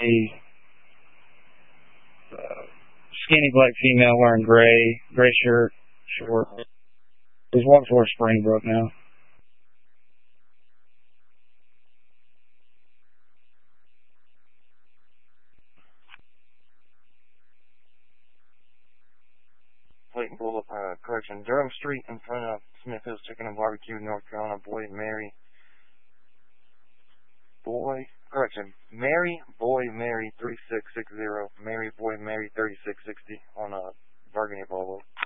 skinny black female wearing gray shirt, short. He's walking towards Springbrook now. Durham Street in front of Smith Hills Chicken and Barbecue, North Carolina. Mary Boy Mary 3660, Mary Boy Mary 3660 on a Burgundy Volvo.